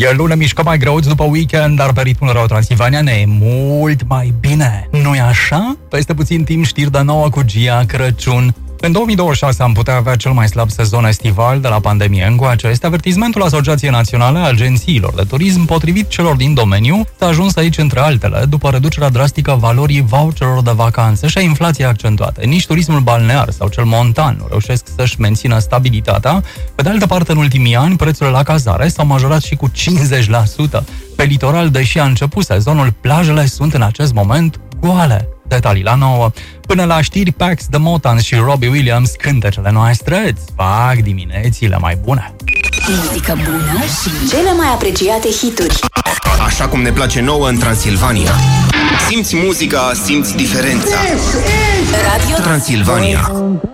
E lună, mișcă mai greu după weekend, dar pe ritmul Rău Transilvania ne e mult mai bine. Nu-i așa? Peste puțin timp știri de nouă cu Gia Crăciun. În 2026 am putea avea cel mai slab sezon estival de la pandemie încoace. Este avertismentul Asociației Naționale a Agențiilor de Turism, potrivit celor din domeniu. S-a ajuns aici, între altele, după reducerea drastică a valorii voucherelor de vacanțe și a inflației accentuate. Nici turismul balnear sau cel montan nu reușesc să-și mențină stabilitatea. Pe de altă parte, în ultimii ani, prețurile la cazare s-au majorat și cu 50%. Pe litoral, deși a început sezonul, plajele sunt în acest moment goale. Detalii la 9. Până la știri, Pax The Motans și Robbie Williams, cântecele noastre îți fac diminețile mai bune. Muzică bună și cele mai apreciate hituri. Așa cum ne place nouă în Transilvania. Simți muzica, simți diferența. Radio Transilvania.